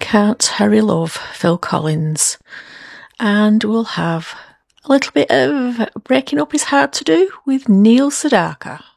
Can't Hurry Love, Phil Collins. And we'll have a little bit of Breaking Up Is Hard to Do with Neil Sedaka.